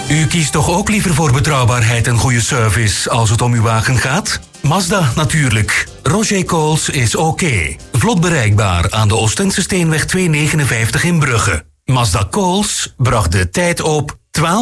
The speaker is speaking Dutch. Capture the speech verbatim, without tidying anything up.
U kiest toch ook liever voor betrouwbaarheid en goede service als het om uw wagen gaat? Mazda natuurlijk. Roger Coles is oké. Vlot bereikbaar aan de Oostense Steenweg tweehonderdnegenenvijftig in Brugge. Mazda Coles bracht de tijd op twaalf